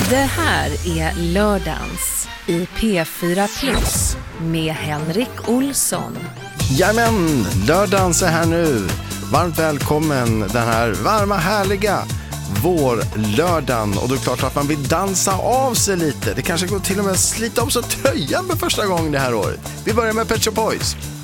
Det här är Lördagens i P4 Plus med Henrik Olsson. Jajamän, Lördagens är här nu. Varmt välkommen den här varma, härliga vårlördagen. Och då är det klart att man vill dansa av sig lite. Det kanske går till och med att slita av sig tröjan för första gången det här året. Vi börjar med Pet Shop Boys.